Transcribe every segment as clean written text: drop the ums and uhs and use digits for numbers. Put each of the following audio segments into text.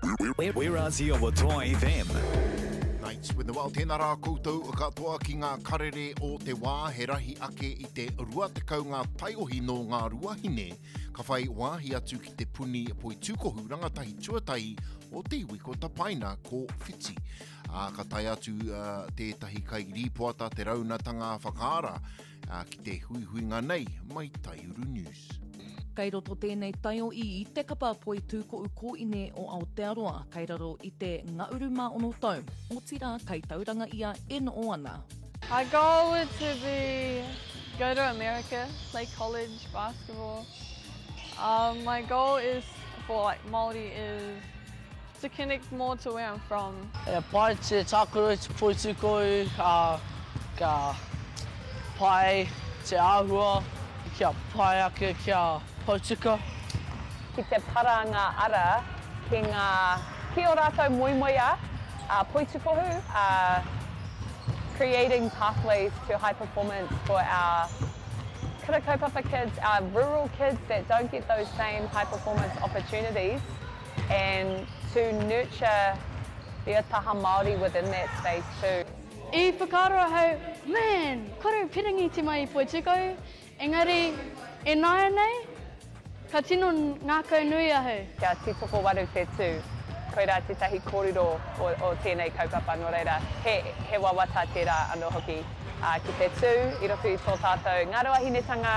We're Aussie o Toa FM. Nights when the wao tēnā rā koutou katoa ki ngā karere o te wā he rahi ake i te rua te kau ngā taiohi no ngā ruahine ka whai wāhi atu ki te puni poi tūkohu rangatahi tuatahi o te iwi ko tapaina ko Whiti. Ka tai atu tētahi kai ripoata te raunatanga whakaara ki te huihuinga nei mai Taiuru News. Kei roto tēnei taio i te kapa poi tūko uko ine o Aotearoa, kei raro i te ngauru mā ono tau. O tira, kei tauranga ia o ana. My goal would to be go to America, play college basketball. My goal is for Māori is to connect more to where I'm from. Pai te tākuru, te poi tūko, ka pai te āhua, kia pai ake kia Potuka. Ki te paranga ara ki ngā ki o rātou moimoia poitukohu, creating pathways to high performance for our kura kaupapa kids, our rural kids that don't get those same high performance opportunities, and to nurture the taha Māori within that space too. I whakaaro hau, man, kore pirangi te mai poituko, engari e nāia nei, ka tino ngākau nui ahu. Kia titoko waru te tū, koira tētahi kōrero o tēnei kaupapa no reira. He wawata tērā anō hoki ki te tū, I roto I tō tātou ngā ruahinetanga,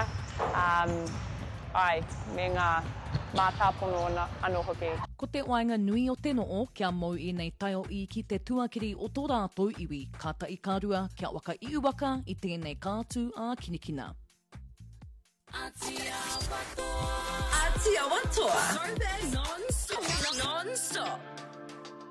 me ngā mātāpono anō hoki. Ko te wainga nui o te noo, kia mau I nei taio I ki te tuakiri o tō rātou iwi, kata I kārua, kia waka I uwaka I tēnei kātū a kinikina. Atia Watoa.